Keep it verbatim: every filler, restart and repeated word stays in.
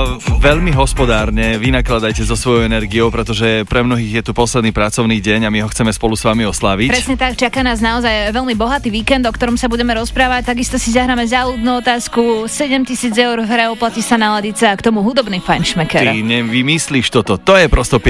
veľmi hospodárne vynakladajte so svojou energiou, pretože pre mnohých je tu posledný pracovný deň a my ho chceme spolu s vami oslaviť. Presne tak, čaká nás naozaj veľmi bohatý víkend, o ktorom sa budeme rozprávať. Takisto si zahráme záľudnú otázku. sedemtisíc eur v hre, oplatí sa naladiť sa, a k tomu hudobný fajnšmeker. Ty nevymyslíš toto, to je prosto